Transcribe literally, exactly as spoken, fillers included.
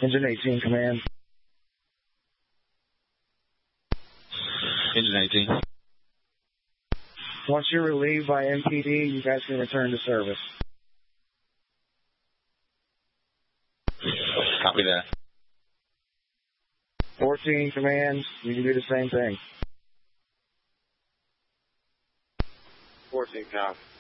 Engine eighteen, command. Engine eighteen. Once you're relieved by M P D, you guys can return to service. Copy that. fourteen, command. You can do the same thing. fourteen, copy.